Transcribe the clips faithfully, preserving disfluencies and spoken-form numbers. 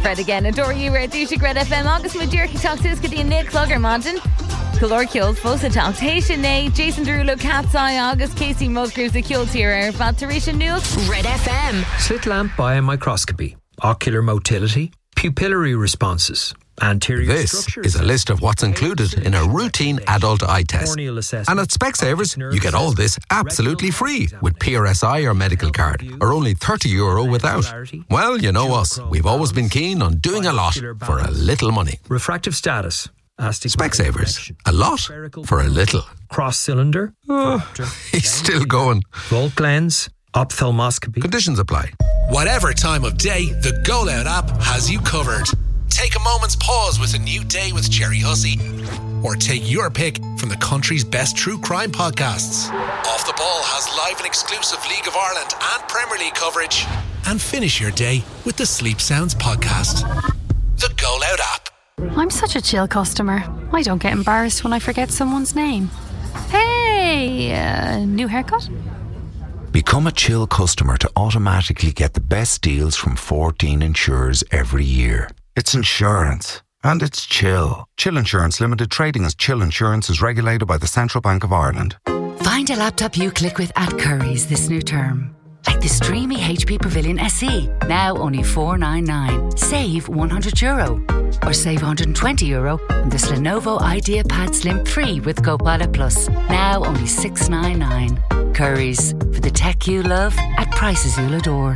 Fred again, adore you, Red Dúshig Red F M, August Madirki talks to us, Cadine Nick Clugger Modern. Color Kills, Fosa Talk, Taisha Nay, Jason Derulo, Cat's Eye, August, Casey Musgraves, the Kills here, Erfat, Tarisha Newell. Red F M. Slit lamp biomicroscopy, ocular motility, pupillary responses. Anterior this is a list of what's included in a routine adult eye test. And at Specsavers, you get all this absolutely free with P R S I or medical card, or only thirty euro without. Well, you know us. We've always been keen on doing a lot for a little money. Refractive status. Specsavers. A lot for a little. Cross cylinder. Oh, he's still going. Volt lens. Ophthalmoscopy. Conditions apply. Whatever time of day, the Go Loud app has you covered. Take a moment's pause with a new day with Jerry Hussey. Or take your pick from the country's best true crime podcasts. Off the Ball has live and exclusive League of Ireland and Premier League coverage. And finish your day with the Sleep Sounds podcast. The Go Loud app. I'm such a chill customer. I don't get embarrassed when I forget someone's name. Hey, uh, new haircut? Become a chill customer to automatically get the best deals from fourteen insurers every year. It's insurance. And it's chill. Chill Insurance Limited, trading as Chill Insurance, is regulated by the Central Bank of Ireland. Find a laptop you click with at Curry's this new term. Like the streamy H P Pavilion S E, now only four ninety-nine. Save one hundred euro. Or save one hundred twenty euro on this Lenovo IdeaPad Slim three with Copilot Plus, now only six ninety-nine. Curry's, for the tech you love at prices you'll adore.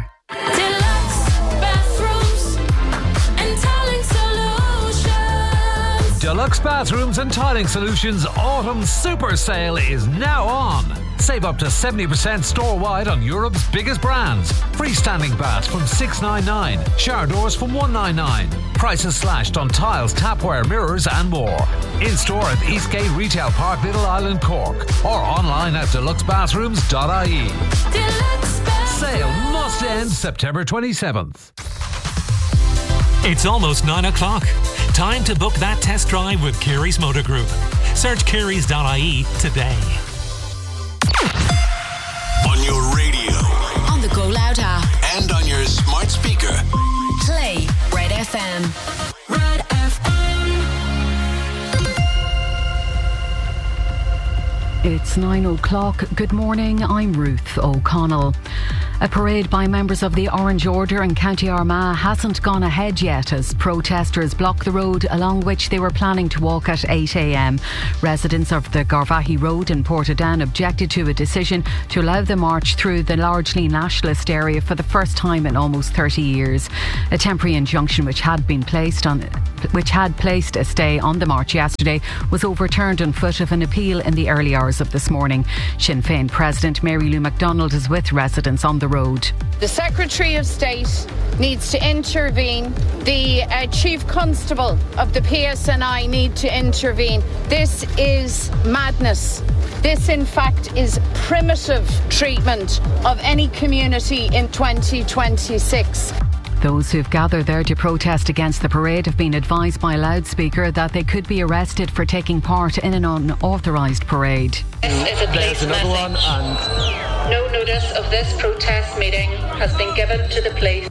Deluxe Bathrooms and Tiling Solutions Autumn Super Sale is now on. Save up to seventy percent store-wide on Europe's biggest brands. Freestanding baths from six ninety-nine. Shower doors from one ninety-nine. Prices slashed on tiles, tapware, mirrors and more. In-store at Eastgate Retail Park, Little Island, Cork. Or online at deluxe bathrooms dot I E. Deluxe Sale must end September twenty-seventh. It's almost nine o'clock. Time to book that test drive with Kerry's Motor Group. Search kerrys dot I E today. On your radio. On the Go Loud app. And on your smart speaker. Play Red F M. Red F M. It's nine o'clock. Good morning, I'm Ruth O'Connell. A parade by members of the Orange Order in County Armagh hasn't gone ahead yet as protesters block the road along which they were planning to walk at eight a.m. Residents of the Garvaghey Road in Portadown objected to a decision to allow the march through the largely nationalist area for the first time in almost thirty years. A temporary injunction which had been placed on which had placed a stay on the march yesterday was overturned on foot of an appeal in the early hours of this morning. Sinn Féin President Mary Lou McDonald is with residents on the road. The Secretary of State needs to intervene. The uh, Chief Constable of the P S N I need to intervene. This is madness. This, in fact, is primitive treatment of any community in twenty twenty-six. Those who've gathered there to protest against the parade have been advised by a loudspeaker that they could be arrested for taking part in an unauthorised parade. This is a police another one and no notice of this protest meeting has been given to the police.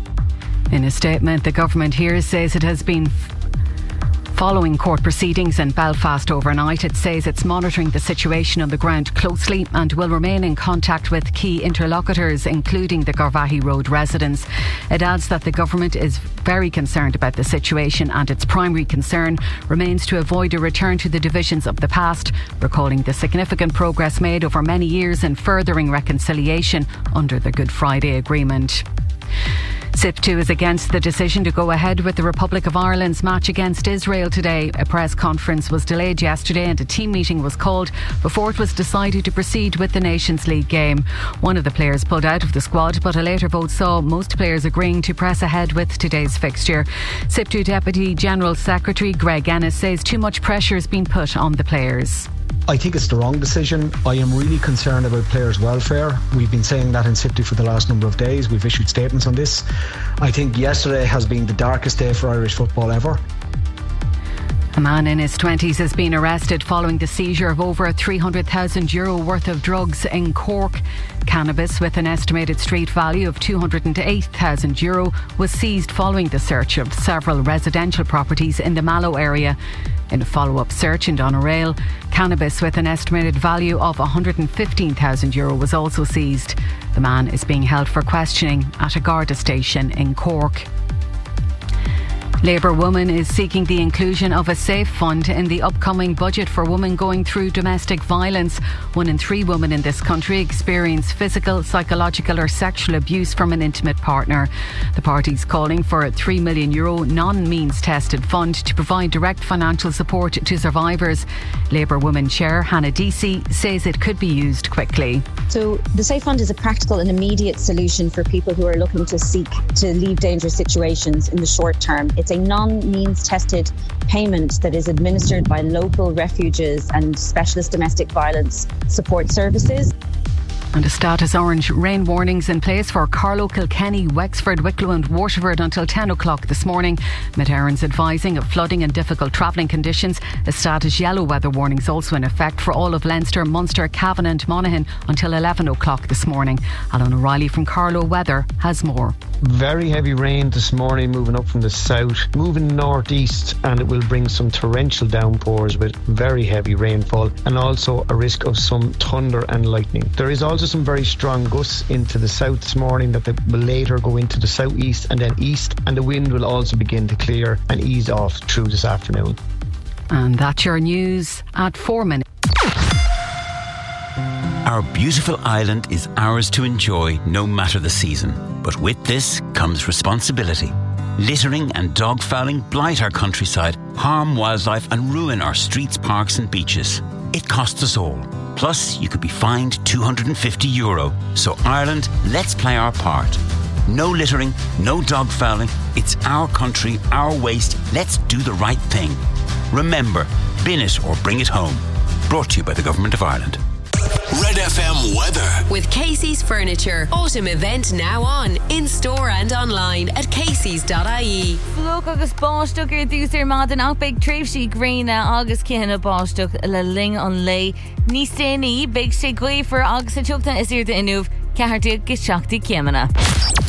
In a statement, the government here says it has been following court proceedings in Belfast overnight. It says it's monitoring the situation on the ground closely and will remain in contact with key interlocutors, including the Garvaghey Road residents. It adds that the government is very concerned about the situation and its primary concern remains to avoid a return to the divisions of the past, recalling the significant progress made over many years in furthering reconciliation under the Good Friday Agreement. SIPTU is against the decision to go ahead with the Republic of Ireland's match against Israel today. A press conference was delayed yesterday and a team meeting was called before it was decided to proceed with the Nations League game. One of the players pulled out of the squad, but a later vote saw most players agreeing to press ahead with today's fixture. SIPTU Deputy General Secretary Greg Ennis says too much pressure has been put on the players. I think it's the wrong decision. I am really concerned about players' welfare. We've been saying that in SIPTU for the last number of days. We've issued statements on this. I think yesterday has been the darkest day for Irish football ever. A man in his twenties has been arrested following the seizure of over three hundred thousand euro worth of drugs in Cork. Cannabis with an estimated street value of two hundred eight thousand euro was seized following the search of several residential properties in the Mallow area. In a follow-up search in Doneraile, cannabis with an estimated value of one hundred fifteen thousand euro was also seized. The man is being held for questioning at a Garda station in Cork. Labour Women is seeking the inclusion of a safe fund in the upcoming budget for women going through domestic violence. One in three women in this country experience physical, psychological or sexual abuse from an intimate partner. The party's calling for a three million euro non-means tested fund to provide direct financial support to survivors. Labour Women Chair Hannah Deasy says it could be used quickly. So the Safe Fund is a practical and immediate solution for people who are looking to seek to leave dangerous situations in the short term. It's a non-means tested payment that is administered by local refuges and specialist domestic violence support services. And a status orange rain warnings in place for Carlow, Kilkenny, Wexford, Wicklow and Waterford until ten o'clock this morning. Met Éireann's advising of flooding and difficult travelling conditions. A status yellow weather warnings also in effect for all of Leinster, Munster, Cavan and Monaghan until eleven o'clock this morning. Alan O'Reilly from Carlow Weather has more. Very heavy rain this morning moving up from the south, moving northeast, and it will bring some torrential downpours with very heavy rainfall and also a risk of some thunder and lightning. There is also some very strong gusts into the south this morning that will later go into the southeast and then east, and the wind will also begin to clear and ease off through this afternoon. And that's your news at four minutes. Our beautiful island is ours to enjoy no matter the season. But with this comes responsibility. Littering and dog fouling blight our countryside, harm wildlife and ruin our streets, parks and beaches. It costs us all. Plus, you could be fined two hundred fifty euro. So Ireland, let's play our part. No littering, no dog fouling. It's our country, our waste. Let's do the right thing. Remember, bin it or bring it home. Brought to you by the Government of Ireland. Red F M weather. With Casey's Furniture. Autumn event now on. In store and online at caseys dot I E. Look agus báisteach ar dús ar mad an ábéag tréimhsí gréine agus cihanna báisteach le ling an lei. Níos déanaí, beag sé gaoifar agus a teachta is iarda inniuh ceartú go seachtaí céimena.